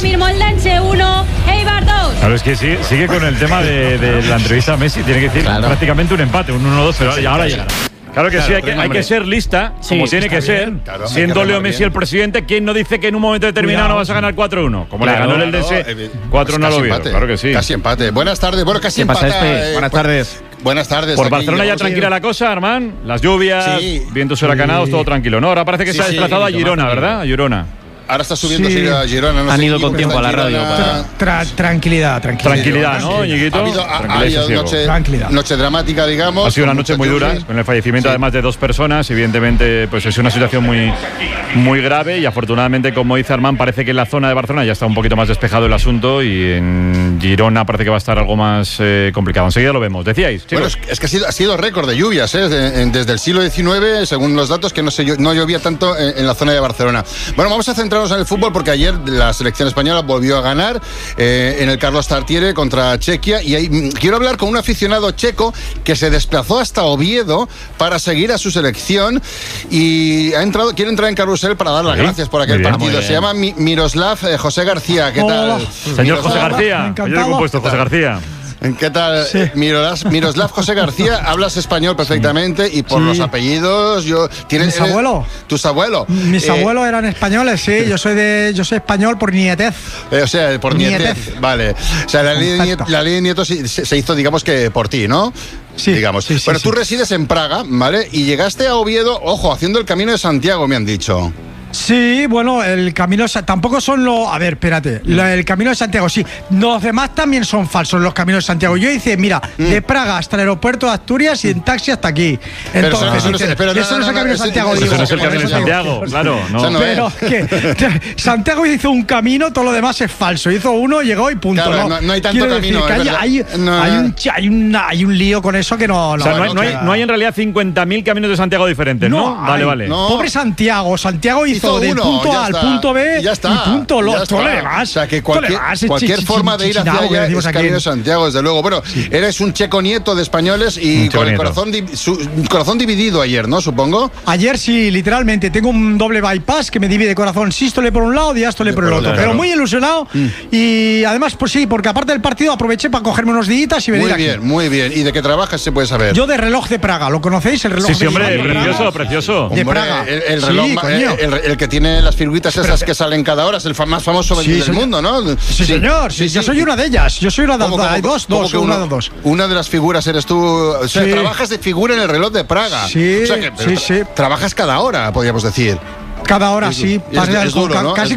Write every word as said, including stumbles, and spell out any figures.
Mirmoldense uno, Eibar dos. Claro, es que sigue, sigue con el tema de, de la entrevista a Messi. Tiene que decir claro. prácticamente un empate, un uno dos, pero sí, ahora llegará. Claro que claro, sí, hay que, hay que ser lista, sí, como tiene que ser. Claro, siendo Leo Messi bien. el presidente, ¿quién no dice que en un momento determinado Cuidado, no vas a ganar cuatro uno? Como claro, le ganó el del D S, cuatro uno pues lo vio. Claro que sí. Casi empate. Buenas tardes. Bueno, casi empate. Eh, Buenas tardes. Buenas tardes. Por Barcelona ya tranquila la cosa, Armán. Las lluvias, sí. vientos huracanados, sí. todo tranquilo. No, ahora parece que sí, se ha desplazado sí, a Girona, ¿verdad? A Girona. Ahora está subiendo sí. a Girona. No Han sé, ido con tiempo a la radio. Tra, tra, tranquilidad, tranquilidad. Tranquilidad, ¿no, Ñiguito? Ha habido, ha, ha habido noche, noche dramática, digamos. Ha sido una noche muy dura, con el fallecimiento sí. además de dos personas. Evidentemente, pues es una situación muy, muy grave y afortunadamente, como dice Armán, parece que en la zona de Barcelona ya está un poquito más despejado el asunto y en Girona parece que va a estar algo más eh, complicado. Enseguida lo vemos. ¿Decíais, chicos? Bueno, es, es que ha sido, ha sido récord de lluvias, ¿eh? De, desde el siglo diecinueve, según los datos, que no, se, no llovía tanto en, en la zona de Barcelona. Bueno, vamos a centrarnos en el fútbol porque ayer la selección española volvió a ganar eh, en el Carlos Tartiere contra Chequia y ahí, quiero hablar con un aficionado checo que se desplazó hasta Oviedo para seguir a su selección y ha entrado, quiere entrar en carrusel para dar las ¿Sí? gracias por aquel bien, partido. Se llama Mi, Miroslav eh, José García. ¿Qué tal? Oh, señor Miroslav, José García. Yo he compuesto José García. ¿Qué tal? Sí. Miroslav, Miroslav José García, hablas español perfectamente y por sí. los apellidos, yo ¿tienes mis abuelos? ¿Tus abuelos? Mis eh, abuelos eran españoles, sí, yo soy de yo soy español por nietez. Eh, o sea, por nietez, nietez. Vale. O sea, la ley, de nieto, la ley de nietos se, se hizo, digamos que por ti, ¿no? Sí, digamos. Sí, sí, bueno, sí. tú resides en Praga, ¿vale? Y llegaste a Oviedo, ojo, haciendo el Camino de Santiago, me han dicho. Sí, bueno, el camino tampoco son los... A ver, espérate, el Camino de Santiago, sí. Los demás también son falsos, los Caminos de Santiago. Yo hice, mira, mm. de Praga hasta el aeropuerto de Asturias y en taxi hasta aquí. Entonces, eso no es el Camino de Santiago. Eso no es el Camino de Santiago, claro. No. no Pero que Santiago hizo un camino, todo lo demás es falso. Hizo uno, llegó y punto. Claro, no, no hay tanto Quiero camino. Decir que hay, hay, no. hay, un, hay, una, hay un lío con eso que no... no o sea, no, hay, no, hay, no hay en realidad cincuenta mil caminos de Santiago diferentes, ¿no? no vale, hay, vale. No. Pobre Santiago. Santiago hizo, hizo del uno, punto A al punto B y, ya está, y punto lo otro. Todo lo demás. O sea, que cualquier, cualquier ch, ch, forma de ir hacia allá es Camino de Santiago, desde luego. Bueno, sí. eres un checo nieto de españoles y con el corazón, di, su, corazón dividido ayer, ¿no? Supongo. Ayer sí, literalmente. Tengo un doble bypass que me divide corazón sístole por un lado, diástole por el otro. Claro. Pero muy ilusionado mm. y además, pues sí, porque aparte del partido aproveché para cogerme unos días y venir Muy bien, aquí. muy bien. ¿Y de qué trabajas se puede saber? Yo de reloj de Praga, ¿lo conocéis? El reloj sí, sí, de hombre, Praga. precioso, precioso. De hombre, Praga. El, el reloj, sí, eh, el, el que tiene las figuritas esas que salen cada hora, es el más famoso sí, del mundo, ¿no? Sí, sí señor, sí, sí, yo soy una de ellas. Yo soy una de las dos, dos, una de dos. Una de las figuras eres tú. O sea, sí. trabajas de figura en el reloj de Praga. Sí, o sea que, sí, sí. Trabajas cada hora, podríamos decir. Cada hora, es, sí. Es, es, es duro, ¿no? Casi